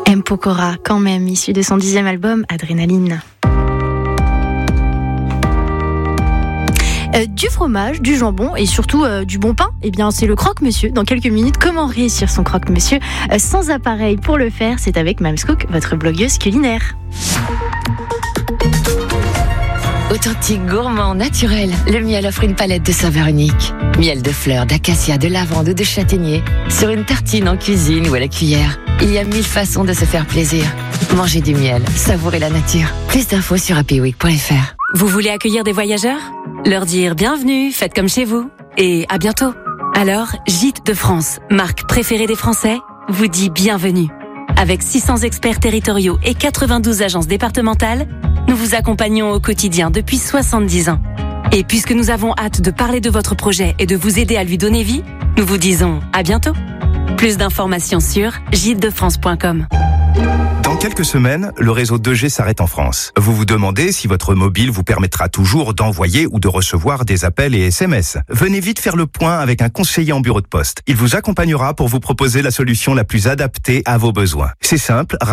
M. Pokora, quand même, issu de son 10e album, Adrénaline. Du fromage, du jambon et surtout du bon pain, eh bien c'est le croque-monsieur. Dans quelques minutes, comment réussir son croque-monsieur sans appareil pour le faire? C'est avec Mams Cook, votre blogueuse culinaire. Authentique, gourmand, naturel, le miel offre une palette de saveurs uniques. Miel de fleurs, d'acacia, de lavande ou de châtaignier. Sur une tartine en cuisine ou à la cuillère. Il y a 1000 façons de se faire plaisir. Mangez du miel, savourez la nature. Plus d'infos sur happyweek.fr. Vous voulez accueillir des voyageurs? Leur dire bienvenue, faites comme chez vous. Et à bientôt. Alors, Gîtes de France, marque préférée des Français, vous dit bienvenue. Avec 600 experts territoriaux et 92 agences départementales, nous vous accompagnons au quotidien depuis 70 ans. Et puisque nous avons hâte de parler de votre projet et de vous aider à lui donner vie, nous vous disons à bientôt. Plus d'informations sur gîtesdefrance.com. Dans quelques semaines, le réseau 2G s'arrête en France. Vous vous demandez si votre mobile vous permettra toujours d'envoyer ou de recevoir des appels et SMS. Venez vite faire le point avec un conseiller en bureau de poste. Il vous accompagnera pour vous proposer la solution la plus adaptée à vos besoins. C'est simple.